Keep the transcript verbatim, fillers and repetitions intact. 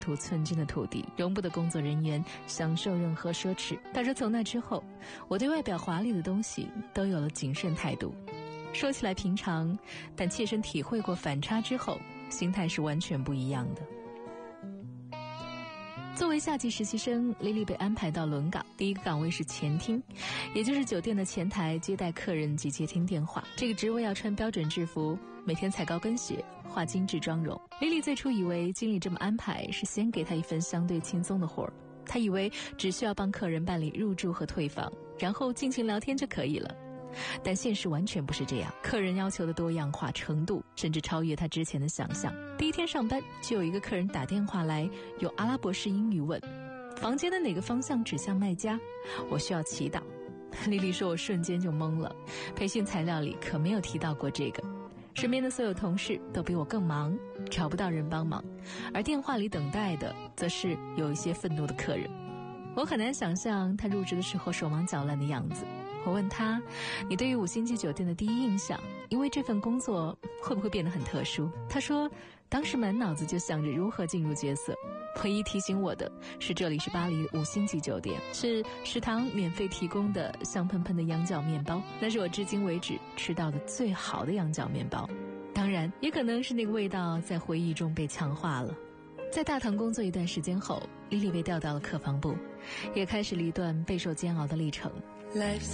土寸金的土地，容不得工作人员享受任何奢侈。他说从那之后，我对外表华丽的东西都有了谨慎态度。说起来平常，但切身体会过反差之后，心态是完全不一样的。作为夏季实习生，莉莉被安排到轮岗，第一个岗位是前厅，也就是酒店的前台，接待客人及接听电话。这个职位要穿标准制服，每天踩高跟鞋，化精致妆容。莉莉最初以为经理这么安排是先给她一份相对轻松的活儿，她以为只需要帮客人办理入住和退房，然后尽情聊天就可以了。但现实完全不是这样，客人要求的多样化程度甚至超越他之前的想象。第一天上班就有一个客人打电话来，用阿拉伯式英语问房间的哪个方向指向卖家，我需要祈祷。莉莉说我瞬间就懵了，培训材料里可没有提到过这个。身边的所有同事都比我更忙，找不到人帮忙，而电话里等待的则是有一些愤怒的客人。我很难想象他入职的时候手忙脚乱的样子。我问他，你对于五星级酒店的第一印象，因为这份工作会不会变得很特殊？他说当时满脑子就想着如何进入角色，唯一提醒我的是这里是巴黎五星级酒店，是食堂免费提供的香喷喷的羊角面包，那是我至今为止吃到的最好的羊角面包。当然也可能是那个味道在回忆中被强化了。在大堂工作一段时间后，莉莉被调到了客房部，也开始了一段备受煎熬的历程。